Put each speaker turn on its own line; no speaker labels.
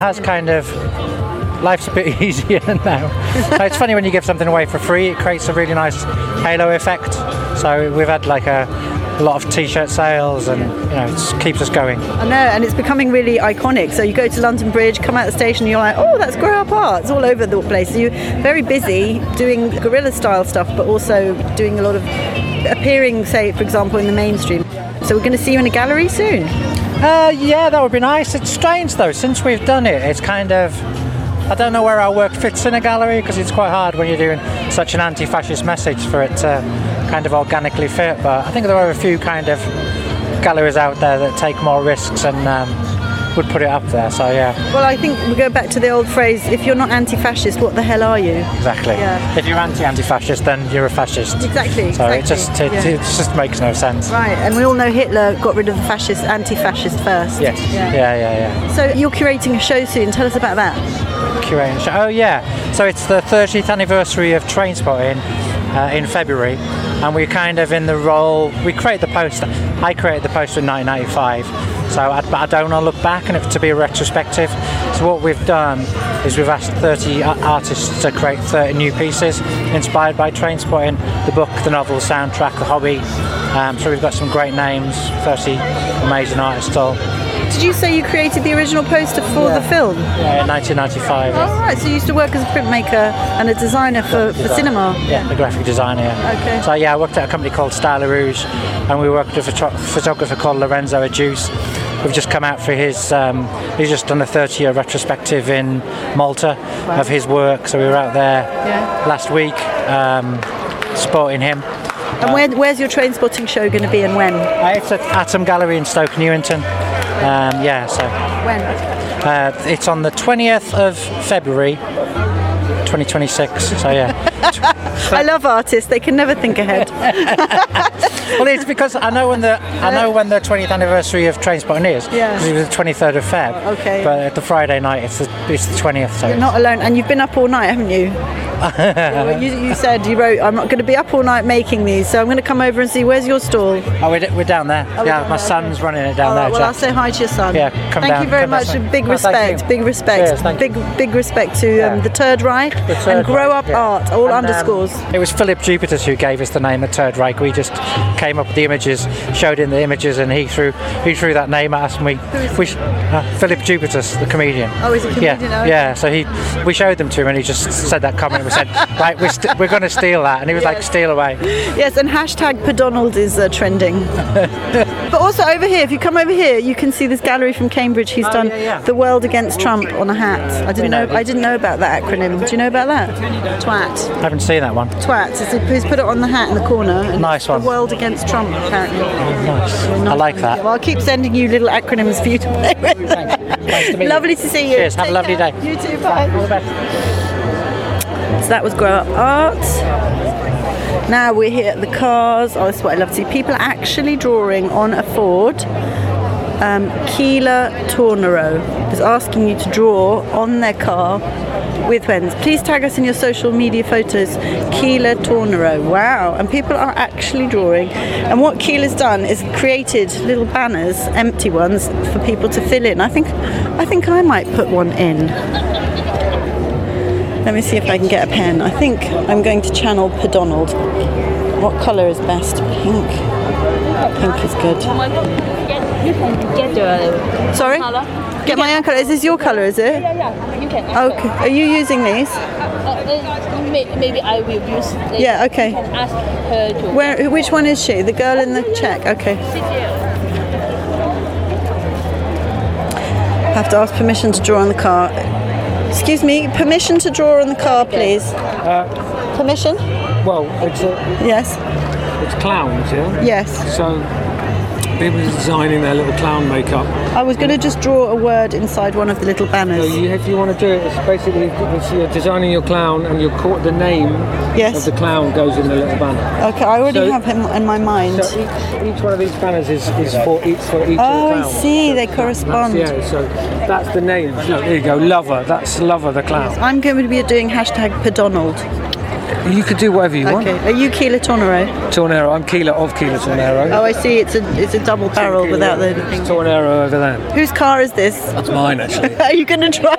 has kind of, life's a bit easier now. It's funny when you give something away for free, it creates a really nice halo effect. So we've had like a lot of t-shirt sales, and it keeps us going.
I know, and it's becoming really iconic. So you go to London Bridge, come out the station, and you're like, oh, that's Grow Up Art. It's all over the place. So you're very busy doing guerrilla style stuff, but also doing a lot of appearing, say, for example, in the mainstream. So we're going to see you in a gallery soon.
Yeah, that would be nice. It's strange though, since we've done it, it's kind of, I don't know where our work fits in a gallery, because it's quite hard when you're doing such an anti-fascist message for it to kind of organically fit. But I think there are a few kind of galleries out there that take more risks and would put it up there, so yeah.
Well, I think we go back to the old phrase, if you're not anti-fascist, what the hell are you?
Exactly. Yeah. If you're anti-fascist, then you're a fascist.
Exactly.
So it just makes no sense.
Right, and we all know Hitler got rid of the anti-fascist first.
Yes. Yeah.
So you're curating a show soon, tell us about that.
Curating a show, oh yeah. So it's the 30th anniversary of Trainspotting in February, and we're kind of in the role, we create the poster. I created the poster in 1995, but I don't want to look back and to be a retrospective. So what we've done is we've asked 30 artists to create 30 new pieces inspired by Trainspotting, the book, the novel, soundtrack, the hobby. So we've got some great names, 30 amazing artists all.
Did you say you created the original poster for the film?
Yeah, in 1995.
Oh, right, so you used to work as a printmaker and a designer for cinema?
Yeah, a graphic designer, yeah.
Okay.
So yeah, I worked at a company called Style Rouge, and we worked with a photographer called Lorenzo Adjuce. We've just come out for his, he's just done a 30-year retrospective in Malta of his work, so we were out there last week supporting him.
And where's your Trainspotting show going to be and when?
It's at Atom Gallery in Stoke Newington. So
when?
It's on the 20th of February 2026, so yeah.
I love artists, they can never think ahead.
Well, it's because I know when the 20th anniversary of Trainspotting is, because it was the 23rd of Feb.
Okay.
But at the Friday night, it's the 20th. So
you're not alone, and you've been up all night, haven't you? You said, you wrote, I'm not going to be up all night making these, so I'm going to come over and see. Where's your stall?
Oh, we're down there. My son's running it down there.
Well, I'll say hi to your son.
Yeah, come down.
Thank you very much. Big respect.
Cheers,
big respect to the Third Reich and Grow Up Art. All underscores.
It was Philip Jupitus who gave us the name, the Third Reich. We just came up with the images, showed him the images, and he threw that name at us. And Philip Jupitus, the comedian.
Oh, he's a comedian.
Yeah. So we showed them to him, and he just said that comment. And we said, right, we're going to steal that, and he was like, steal away.
Yes, and hashtag #PerDonald is trending. But also over here, if you come over here, you can see this gallery from Cambridge. He's done The World Against Trump on a hat. I didn't know about that acronym. Do you know about that? TWAT.
I haven't seen that one.
TWAT. He's put it on the hat in the corner. And
nice one.
The World Against Trump, apparently.
Nice. I like that.
Well, I'll keep sending you little acronyms for you to play with.
Nice to meet you.
Lovely to see you.
Cheers. Have a lovely day.
You too. Bye.
All the best.
So that was Grow Up Art. Now we're here at the cars. Oh, that's what I love to see. People actually drawing on a Ford. Keela Tornero is asking you to draw on their car with pens. Please tag us in your social media photos. Keela Tornero. Wow. And people are actually drawing. And what Keela's done is created little banners, empty ones, for people to fill in. I think I might put one in. Let me see if I can get a pen. I think I'm going to channel PerDonald. What colour is best? Pink. Pink is good.
You can get the
Sorry?
color.
Get my own colour. Is this your colour, is it?
Yeah. You can.
Okay. Are you using these?
Maybe I will use.
Yeah. Okay.
You can ask her to.
Which one is she? The girl in the check. Okay. Have to ask permission to draw on the car. Excuse me. Permission to draw on the car, please. Permission?
Well,
Yes.
it's clowns, yeah?
Yes.
So people are designing their little clown makeup.
I was going to just draw a word inside one of the little banners.
So if you want to do it, it's basically you're designing your clown and the name of the clown goes in the little banner.
Okay, I already have him in my mind.
So each one of these banners is for each of the clowns.
I see, they correspond.
So that's the name. Look, there you go, Lover. That's Lover the clown.
I'm going to be doing hashtag PerDonald.
You could do whatever you want.
Okay. Are you Keela Tornero?
Tornero. I'm Keela of Keela Tornero.
Oh, I see. It's a double barrel without the thing.
Tornero over there.
Whose car is this?
That's mine, actually.
Are you going to drive?